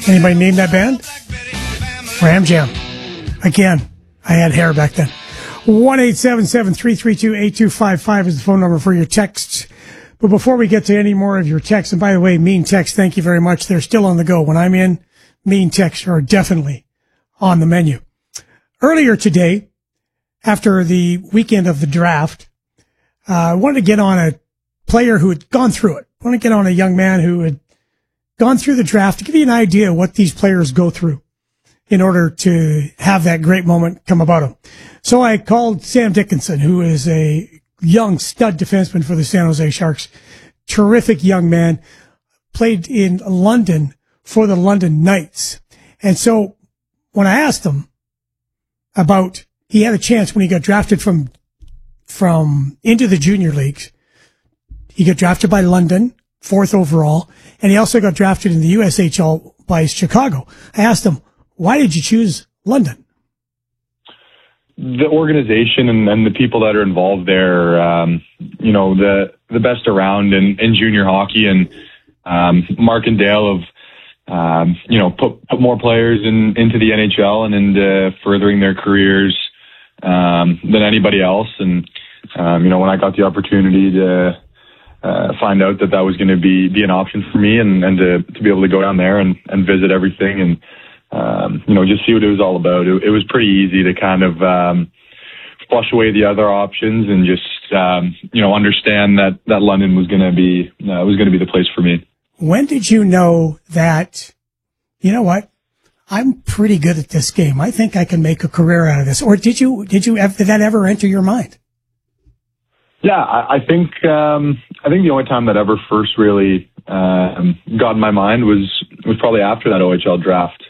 Anybody name that band? Ram Jam. Again, I had hair back then. 1-877-332-8255 is the phone number for your texts. But before we get to any more of your texts, and by the way, mean texts, thank you very much. They're still on the go. When I'm in, mean texts are definitely on the menu. Earlier today, after the weekend of the draft, I wanted to get on a player who had gone through it. I want to get on a young man who had gone through the draft to give you an idea of what these players go through in order to have that great moment come about them. So I called Sam Dickinson, who is a young stud defenseman for the San Jose Sharks. Terrific young man. Played in London for the London Knights. And so when I asked him about, he had a chance when he got drafted from into the junior leagues. He got drafted by London, 4th overall, and he also got drafted in the USHL by Chicago. I asked him, why did you choose London? The organization and the people that are involved there, the best around in junior hockey, and Mark and Dale have, put more players into the NHL and into furthering their careers than anybody else. And, when I got the opportunity to find out that was going to be an option for me and to be able to go down there and visit everything and, just see what it was all about. It was pretty easy to kind of flush away the other options and just, understand that London was going to be the place for me. When did you know that, you know what, I'm pretty good at this game. I think I can make a career out of this. Or did that ever enter your mind? Yeah, I think the only time that ever first really got in my mind was probably after that OHL draft.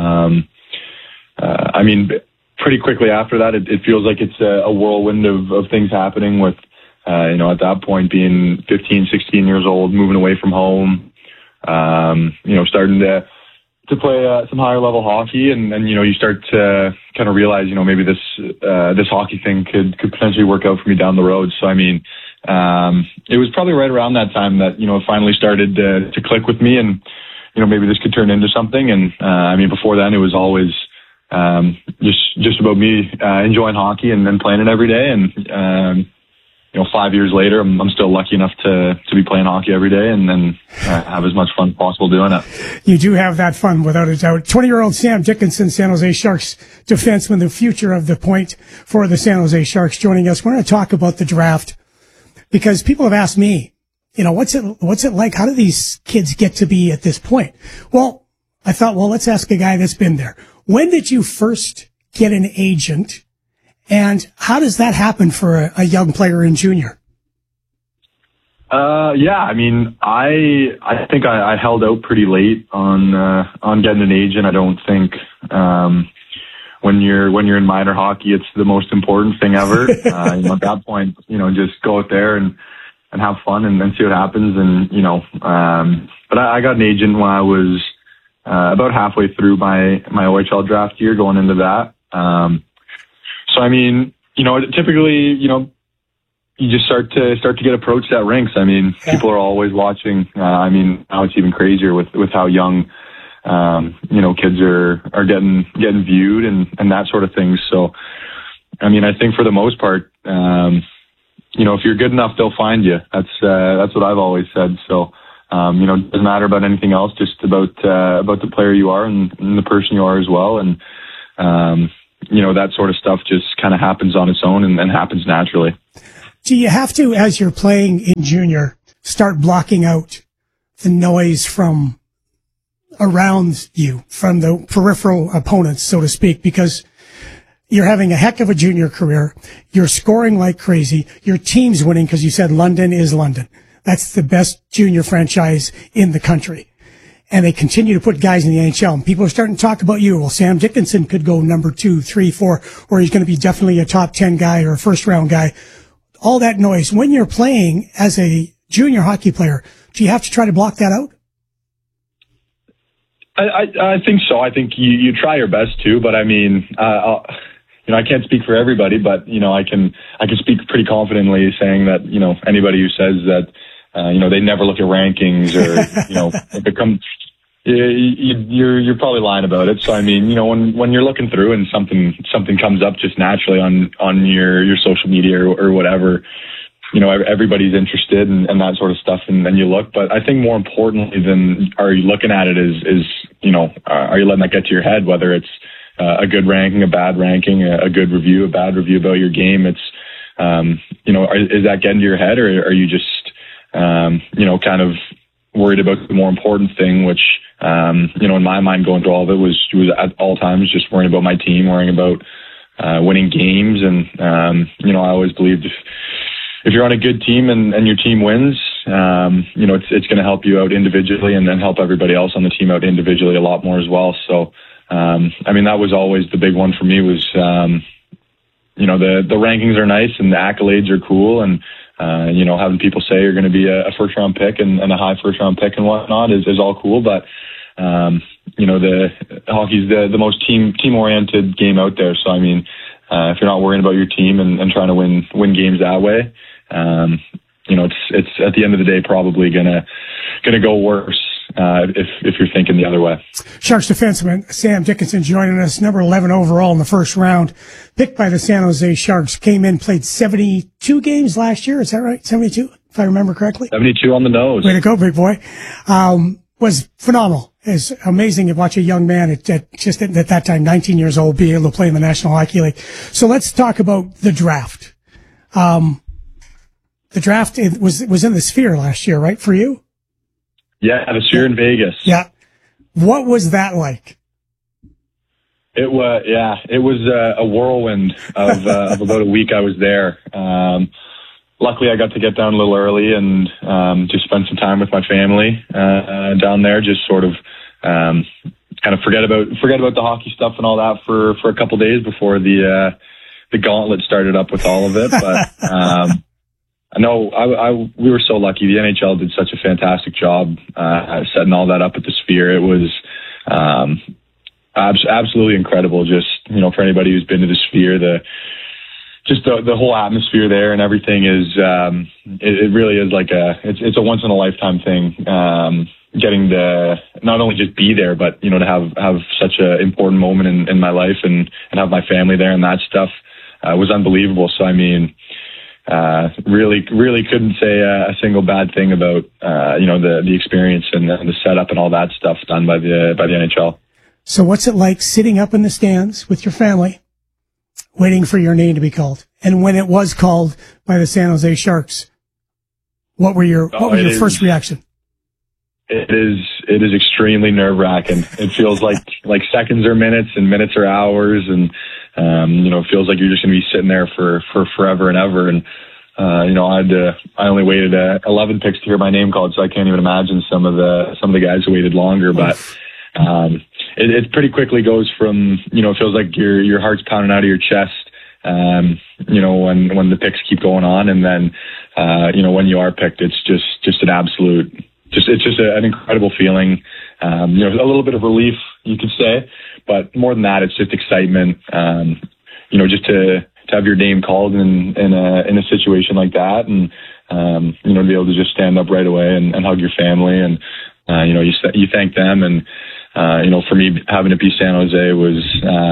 Pretty quickly after that, it feels like it's a whirlwind of things happening with, at that point being 15, 16 years old, moving away from home, starting to play some higher level hockey, and you start to kind of realize, maybe this hockey thing could potentially work out for me down the road. So, it was probably right around that time that, it finally started to click with me, and, maybe this could turn into something. And, before then it was always, just about me, enjoying hockey and then playing it every day. And, 5 years later, I'm still lucky enough to be playing hockey every day and then have as much fun as possible doing it. You do have that fun, without a doubt. 20-year-old Sam Dickinson, San Jose Sharks defenseman, the future of the point for the San Jose Sharks, joining us. We're going to talk about the draft because people have asked me, what's it like? How do these kids get to be at this point? Well, I thought, let's ask a guy that's been there. When did you first get an agent? And how does that happen for a young player in junior? I think I held out pretty late on getting an agent. I don't think, when you're in minor hockey, it's the most important thing ever. At that point, just go out there and have fun and then see what happens. And, but I got an agent when I was, about halfway through my OHL draft year going into that. Typically, you just start to get approached at rinks. People are always watching. Now it's even crazier with how young, kids are getting viewed and that sort of thing. So, I think for the most part, if you're good enough, they'll find you. That's what I've always said. So, it doesn't matter about anything else, just about the player you are and the person you are as well. And, that sort of stuff just kind of happens on its own and happens naturally. Do you have to, as you're playing in junior, start blocking out the noise from around you, from the peripheral opponents, so to speak, because you're having a heck of a junior career. You're scoring like crazy. Your team's winning because you said London is London. That's the best junior franchise in the country. And they continue to put guys in the NHL. And people are starting to talk about you. Well, Sam Dickinson could go number 2, 3, 4, or he's going to be definitely a top 10 guy or a first round guy. All that noise. When you're playing as a junior hockey player, do you have to try to block that out? I think so. I think you try your best to, but I can't speak for everybody, but I can speak pretty confidently saying that anybody who says that they never look at rankings or if it comes you're probably lying about it. So I mean, when you're looking through and something comes up just naturally on your social media or whatever, everybody's interested and that sort of stuff, and then you look. But I think more importantly than are you looking at it is are you letting that get to your head? Whether it's a good ranking, a bad ranking, a good review, a bad review about your game, it's is that getting to your head, or are you just kind of worried about the more important thing, which, in my mind going through all of it was at all times just worrying about my team, worrying about winning games. And, I always believed if you're on a good team and your team wins, it's going to help you out individually and then help everybody else on the team out individually a lot more as well. So, that was always the big one for me was, the rankings are nice and the accolades are cool, and having people say you're going to be a first round pick and a high first round pick and whatnot is all cool. But, the hockey's the most team oriented game out there. So, if you're not worrying about your team and trying to win games that way, it's at the end of the day probably gonna go worse if you're thinking the other way. Sharks defenseman Sam Dickinson joining us, number 11 overall in the first round, picked by the San Jose Sharks. Came in, played 72 games last year. Is that right? 72, if I remember correctly. 72 on the nose. Way to go, big boy. Was phenomenal. It's amazing to watch a young man at that time, 19 years old, be able to play in the National Hockey League. So let's talk about the draft. The draft was in the Sphere last year, right, for you? Yeah, the Sphere in Vegas. Yeah. What was that like? It was a whirlwind of about a week I was there. Luckily, I got to get down a little early and just spend some time with my family down there. Just sort of kind of forget about the hockey stuff and all that for a couple of days before the gauntlet started up with all of it. But we were so lucky. The NHL did such a fantastic job setting all that up at the Sphere. It was absolutely incredible. Just for anybody who's been to the Sphere, the whole atmosphere there and everything is it really is like it's a once in a lifetime thing. Getting to not only just be there, but to have such an important moment in my life and have my family there and that stuff was unbelievable. So really couldn't say a single bad thing about the experience and the setup and all that stuff done by the NHL. So what's it like sitting up in the stands with your family, waiting for your name to be called? And when it was called by the San Jose Sharks, what were your first reaction? It is extremely nerve-wracking. It feels like seconds are minutes and minutes are hours, and it feels like you're just going to be sitting there for forever and ever. And I only waited 11 picks to hear my name called, so I can't even imagine some of the guys who waited longer. But it pretty quickly goes from it feels like your heart's pounding out of your chest. When the picks keep going on, and then when you are picked, it's just an absolute. It's just an incredible feeling. A little bit of relief, you could say, but more than that, it's just excitement. Just to have your name called in a situation like that, and to be able to just stand up right away and hug your family, and you thank them, and for me, having it be San Jose was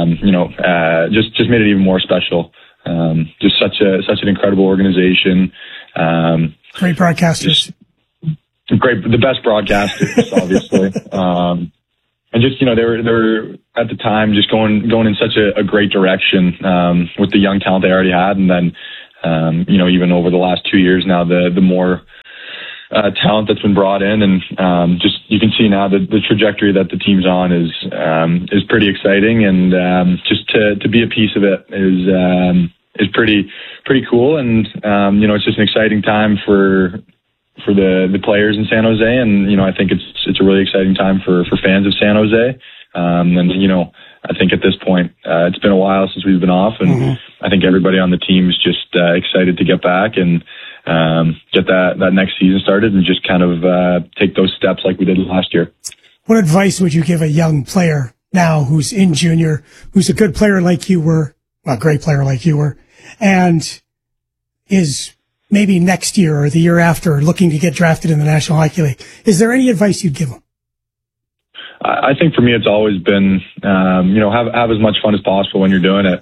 just made it even more special. Just such an incredible organization. Great broadcasters. The best broadcasters, obviously. And just, they were at the time just going in such a great direction, with the young talent they already had. And then, even over the last 2 years now, the more, talent that's been brought in, and, just, you can see now that the trajectory that the team's on is pretty exciting. And, just to be a piece of it is pretty cool. And, it's just an exciting time for the players in San Jose, and I think it's a really exciting time for fans of San Jose. And I think at this point it's been a while since we've been off, and I think everybody on the team is just excited to get back and get that next season started, and just kind of take those steps like we did last year. What advice would you give a young player now who's in junior, who's a good player like you were, a great player like you were, and is maybe next year or the year after looking to get drafted in the National Hockey League? Is there any advice you'd give them? I think for me, it's always been, have as much fun as possible when you're doing it.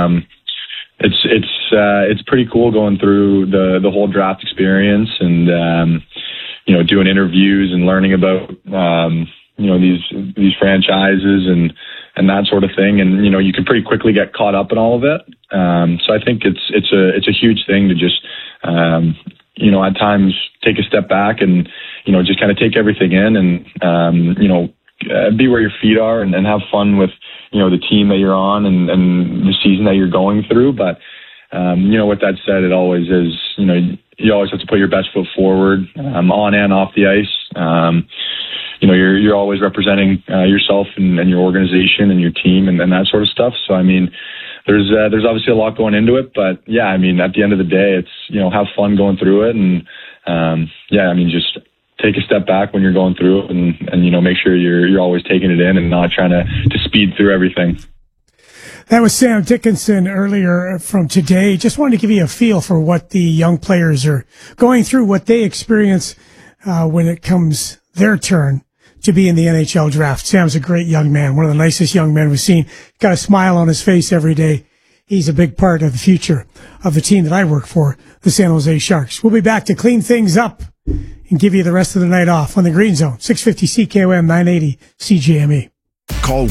It's pretty cool going through the whole draft experience and, doing interviews and learning about, these franchises and that sort of thing. And, you can pretty quickly get caught up in all of it. So I think it's a huge thing to just, at times take a step back and, just kind of take everything in and, be where your feet are and have fun with, the team that you're on and the season that you're going through. But, with that said, it always is, you always have to put your best foot forward, on and off the ice. You're always representing, yourself and your organization and your team and that sort of stuff. So, I mean, there's obviously a lot going into it, but yeah, I mean, at the end of the day, it's, have fun going through it. And, just take a step back when you're going through it and make sure you're always taking it in and not trying to speed through everything. That was Sam Dickinson earlier from Today. Just wanted to give you a feel for what the young players are going through, what they experience when it comes their turn to be in the NHL draft. Sam's a great young man, one of the nicest young men we've seen. Got a smile on his face every day. He's a big part of the future of the team that I work for, the San Jose Sharks. We'll be back to clean things up and give you the rest of the night off on the Green Zone, 650 CKOM 980 CJME. Call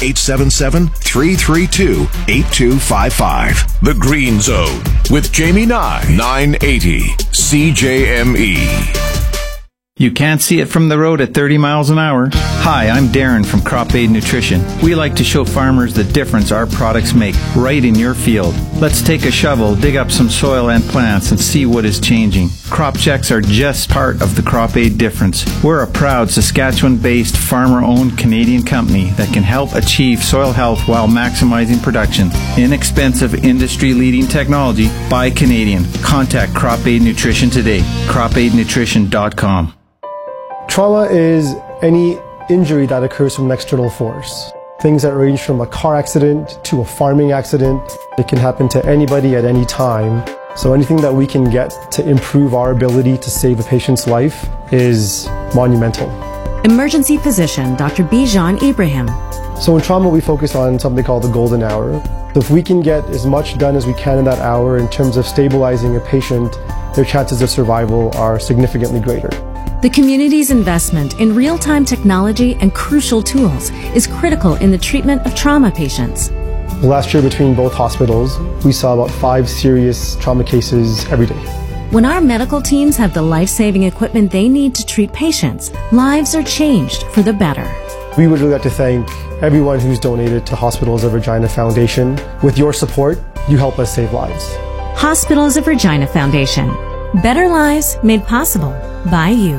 1-877-332-8255. The Green Zone with Jamie Nye, 980 CJME. You can't see it from the road at 30 miles an hour. Hi, I'm Darren from Crop Aid Nutrition. We like to show farmers the difference our products make right in your field. Let's take a shovel, dig up some soil and plants, and see what is changing. Crop checks are just part of the Crop Aid difference. We're a proud Saskatchewan-based, farmer-owned Canadian company that can help achieve soil health while maximizing production. Inexpensive, industry-leading technology by Canadian. Contact Crop Aid Nutrition today. CropAidNutrition.com. Trauma is any injury that occurs from an external force. Things that range from a car accident to a farming accident. It can happen to anybody at any time. So anything that we can get to improve our ability to save a patient's life is monumental. Emergency physician Dr. Bijan Ibrahim. So in trauma, we focus on something called the golden hour. So if we can get as much done as we can in that hour in terms of stabilizing a patient, their chances of survival are significantly greater. The community's investment in real-time technology and crucial tools is critical in the treatment of trauma patients. Last year, between both hospitals, we saw about 5 serious trauma cases every day. When our medical teams have the life-saving equipment they need to treat patients, lives are changed for the better. We would really like to thank everyone who's donated to Hospitals of Regina Foundation. With your support, you help us save lives. Hospitals of Regina Foundation. Better lives made possible by you.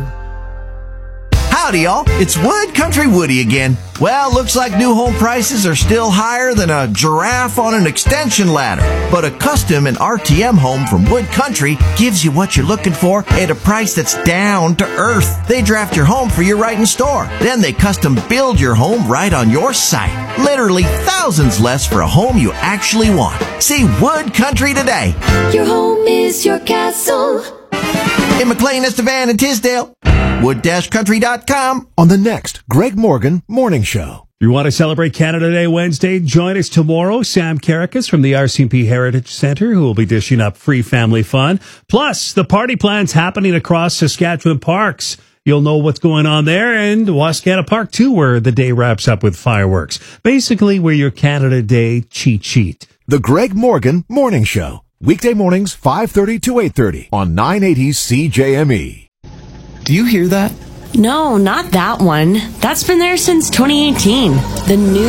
Howdy, y'all. It's Wood Country Woody again. Well, looks like new home prices are still higher than a giraffe on an extension ladder. But a custom and RTM home from Wood Country gives you what you're looking for at a price that's down to earth. They draft your home for you right in store. Then they custom build your home right on your site. Literally thousands less for a home you actually want. See Wood Country today. Your home is your castle. In McLean, Estevan, and Tisdale. Wood-country.com. On the next Greg Morgan Morning Show. You want to celebrate Canada Day Wednesday? Join us tomorrow. Sam Karakas from the RCMP Heritage Center, who will be dishing up free family fun. Plus, the party plans happening across Saskatchewan parks. You'll know what's going on there, and Wascana Park, too, where the day wraps up with fireworks. Basically, we're your Canada Day cheat sheet. The Greg Morgan Morning Show. Weekday mornings, 5:30 to 8:30 on 980 CJME. Do you hear that? No, not that one. That's been there since 2018. The new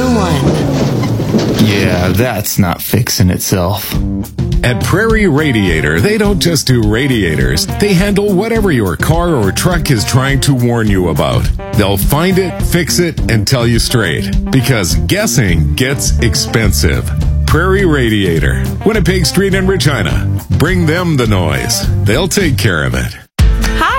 one. Yeah, that's not fixing itself. At Prairie Radiator, they don't just do radiators. They handle whatever your car or truck is trying to warn you about. They'll find it, fix it, and tell you straight. Because guessing gets expensive. Prairie Radiator, Winnipeg Street in Regina. Bring them the noise. They'll take care of it. Hi,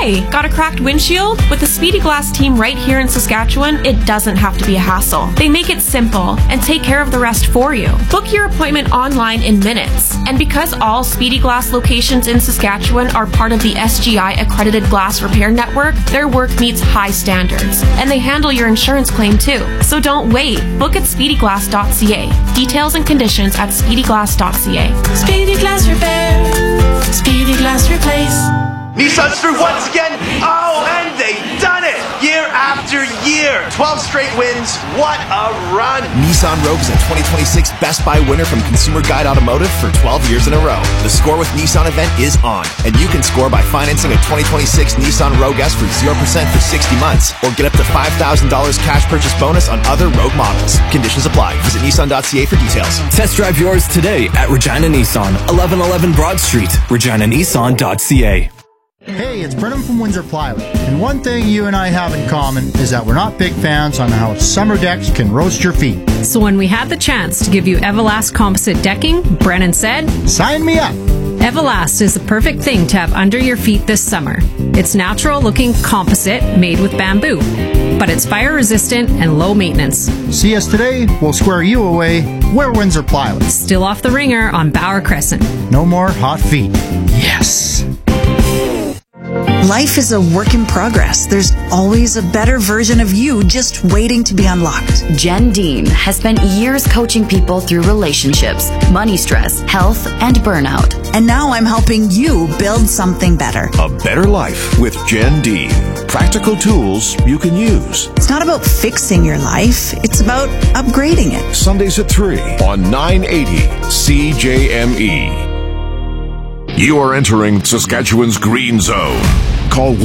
Hey, got a cracked windshield? With the Speedy Glass team right here in Saskatchewan, it doesn't have to be a hassle. They make it simple and take care of the rest for you. Book your appointment online in minutes. And because all Speedy Glass locations in Saskatchewan are part of the SGI accredited glass repair network, their work meets high standards. And they handle your insurance claim too. So don't wait. Book at speedyglass.ca. Details and conditions at speedyglass.ca. Speedy Glass Repair. Speedy Glass Replace. Nissan's through once again. Oh, and they've done it! Year after year. 12 straight wins. What a run. Nissan Rogue is a 2026 Best Buy winner from Consumer Guide Automotive for 12 years in a row. The Score with Nissan event is on, and you can score by financing a 2026 Nissan Rogue S for 0% for 60 months, or get up to $5,000 cash purchase bonus on other Rogue models. Conditions apply. Visit Nissan.ca for details. Test drive yours today at Regina Nissan, 1111 Broad Street, reginanissan.ca. Hey, it's Brennan from Windsor Plywood, and one thing you and I have in common is that we're not big fans on how summer decks can roast your feet. So when we had the chance to give you Everlast composite decking, Brennan said, "Sign me up!" Everlast is the perfect thing to have under your feet this summer. It's natural-looking composite made with bamboo, but it's fire-resistant and low maintenance. See us today, we'll square you away. We're Windsor Plywood. Still off the ringer on Bauer Crescent. No more hot feet. Yes! Life is a work in progress. There's always a better version of you just waiting to be unlocked. Jen Dean has spent years coaching people through relationships, money stress, health, and burnout. And now I'm helping you build something better. A better life with Jen Dean. Practical tools you can use. It's not about fixing your life. It's about upgrading it. Sundays at 3 on 980 CJME. You are entering Saskatchewan's Green Zone. Call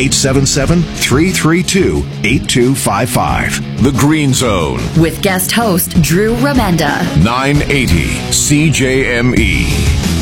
1-877-332-8255. The Green Zone. With guest host Drew Ramenda. 980 CJME.